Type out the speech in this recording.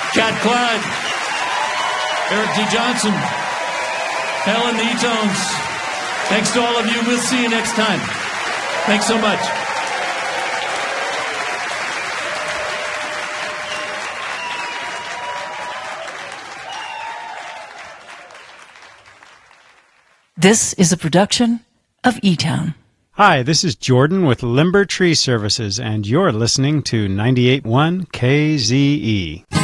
Cat Clyde, Eric D. Johnson, Helen E-Tones. Thanks to all of you. We'll see you next time. Thanks so much. This is a production of E-Town. Hi, this is Jordan with Limber Tree Services, and you're listening to 98.1 KZE.